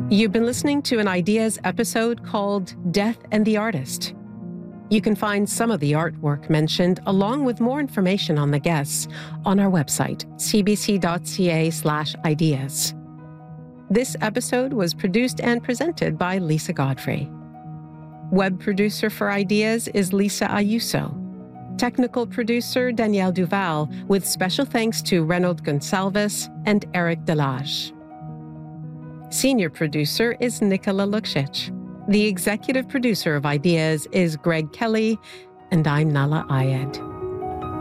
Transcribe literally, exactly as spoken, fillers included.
You've been listening to an Ideas episode called Death and the Artist. You can find some of the artwork mentioned, along with more information on the guests, on our website, cbc.ca slash ideas. This episode was produced and presented by Lisa Godfrey. Web producer for Ideas is Lisa Ayuso. Technical producer Danielle Duval, with special thanks to Reynold Gonsalves and Eric Delage. Senior producer is Nicola Luksic. The executive producer of Ideas is Greg Kelly, and I'm Nahlah Ayed.